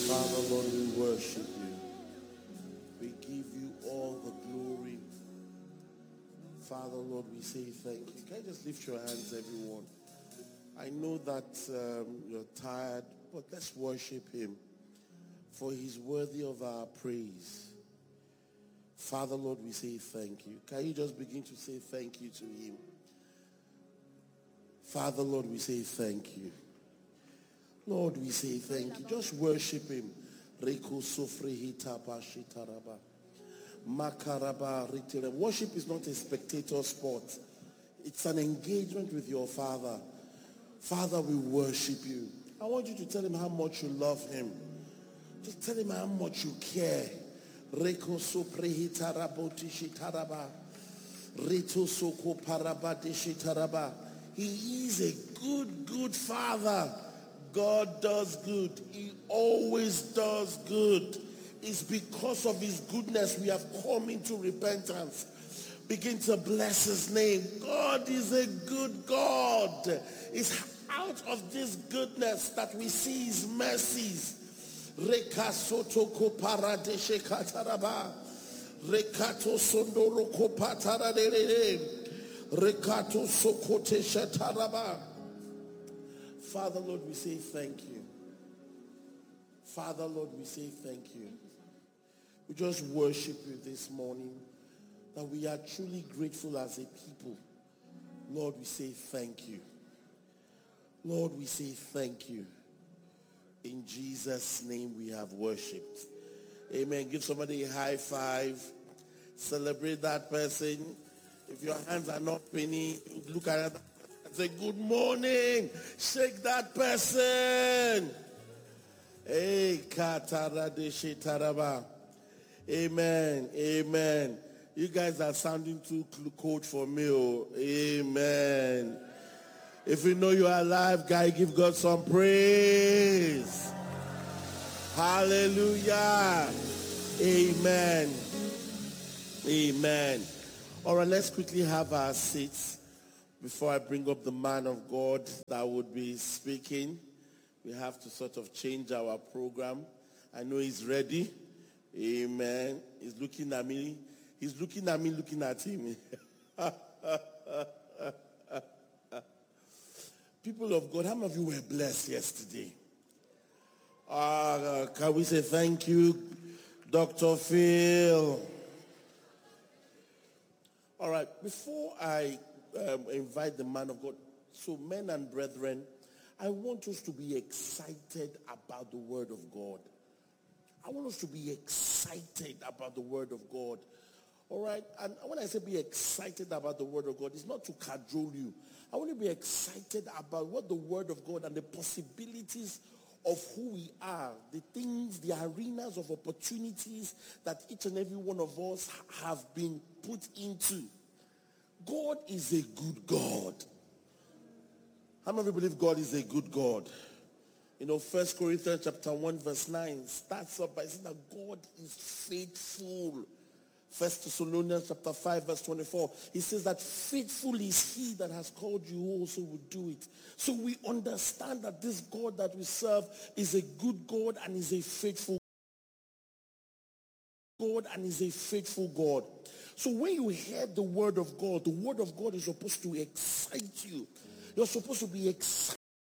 Father, Lord, we worship you. We give you all the glory. Father, Lord, we say thank you. Can you just lift your hands, everyone? I know that you're tired, but let's worship him, for he's worthy of our praise. Father, Lord, we say thank you. Can you just begin to say thank you to him? Father, Lord, we say thank you. Lord, we say thank you. Just worship him. Worship is not a spectator sport. It's an engagement with your Father. Father, we worship you. I want you to tell him how much you love him. Just tell him how much you care. He is a good, good Father. God does good. He always does good. It's because of his goodness we have come into repentance. Begin to bless his name. God is a good God. It's out of this goodness that we see his mercies. Rekasoto koparadeshe kataraba. Rekato sondoro kopatarade. Rekato sokote shataraba. Father, Lord, we say thank you. Father, Lord, we say thank you. We just worship you this morning, that we are truly grateful as a people. Lord, we say thank you. Lord, we say thank you. In Jesus' name we have worshipped. Amen. Give somebody a high five. Celebrate that person. If your hands are not pinning, look at it and say, good morning. Shake that person. Hey, Kataradeshe Taraba. Amen. Amen. You guys are sounding too cold for me. Oh. Amen. If you know you are alive, guy, give God some praise. Hallelujah. Amen. Amen. All right, let's quickly have our seats before I bring up the man of God that would be speaking. We have to sort of change our program. I know he's ready. Amen. He's looking at me. He's looking at me, looking at him. People of God, how many of you were blessed yesterday? Can we say thank you, Dr. Phil? All right, before I invite the man of God, so men and brethren, I want us to be excited about the word of God. I want us to be excited about the word of God. All right? And when I say be excited about the word of God, it's not to cajole you. I want to be excited about what the word of God and the possibilities of who we are, the things, the arenas of opportunities that each and every one of us have been put into. God is a good God. How many of you believe God is a good God? You know, 1 Corinthians chapter 1 verse 9 starts up by saying that God is faithful. 1 Thessalonians chapter 5 verse 24. He says that faithful is he that has called you who also will do it. So we understand that this God that we serve is a good God and is a faithful God and is a faithful God. So when you hear the word of God is supposed to excite you. You're supposed to be excited